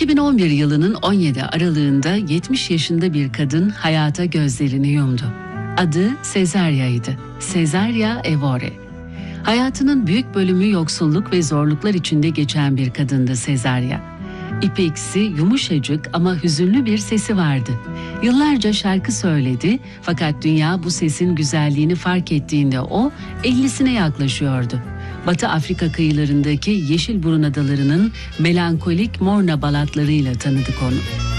2011 yılının 17 Aralığında 70 yaşında bir kadın hayata gözlerini yumdu. Adı Cesarya'ydı. Cesarya Evore. Hayatının büyük bölümü yoksulluk ve zorluklar içinde geçen bir kadındı Cesarya. İpeksi, yumuşacık ama hüzünlü bir sesi vardı. Yıllarca şarkı söyledi fakat dünya bu sesin güzelliğini fark ettiğinde o 50'sine yaklaşıyordu. Batı Afrika kıyılarındaki Yeşilburun adalarının melankolik Morna balatlarıyla tanıdık onu.